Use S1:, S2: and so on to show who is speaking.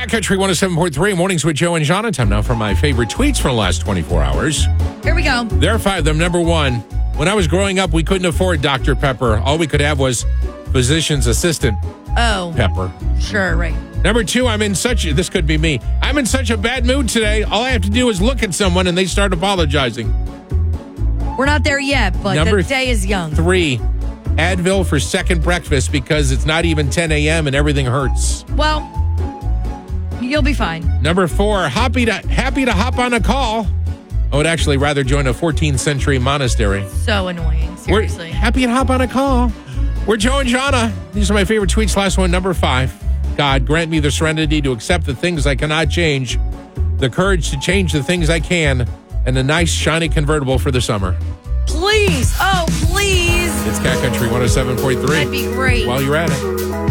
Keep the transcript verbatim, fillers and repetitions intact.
S1: Cat Country one oh seven point three, Mornings with Joe and Jana. Time now for my favorite tweets for the last twenty-four hours.
S2: Here we go.
S1: There are five of them. Number one, when I was growing up, we couldn't afford Doctor Pepper. All we could have was physician's assistant
S2: Oh,
S1: Pepper.
S2: sure, right.
S1: Number two, I'm in such, this could be me. I'm in such a bad mood today. All I have to do is look at someone and they start apologizing.
S2: We're not there yet, but
S1: Number
S2: the day is young.
S1: Three, Advil for second breakfast because it's not even ten a.m. and everything hurts.
S2: Well, you'll be fine.
S1: Number four, happy to happy to hop on a call. I would actually rather join a fourteenth century monastery.
S2: So annoying, seriously.
S1: We're happy to hop on a call. We're Joe and Jana. These are my favorite tweets. Last one, number five. God, grant me the serenity to accept the things I cannot change, the courage to change the things I can, and a nice, shiny convertible for the summer.
S2: Please. Oh, please.
S1: It's Cat Country one oh seven point three.
S2: That'd be great.
S1: While you're at it.